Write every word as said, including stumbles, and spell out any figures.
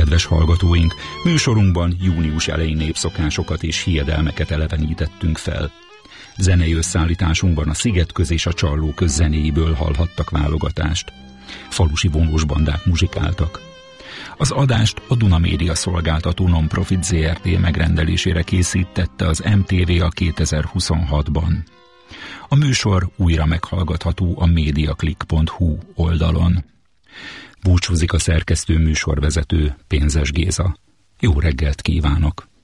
Kedves hallgatóink, műsorunkban június elejé népszokásokat és hiedelmeket elevenítettünk fel. Zenei összeállításunkban a Szigetköz és a Csallóköz zenéiből hallhattak válogatást. Falusi vonós bandák muzsikáltak. Az adást a Duna Média Szolgáltató Non-Profit zé er té megrendelésére készítette az em té vé a kétezer-huszonhatban. A műsor újra meghallgatható a mediaclick pont hu oldalon. Búcsúzik a szerkesztő műsorvezető, Pénzes Géza. Jó reggelt kívánok!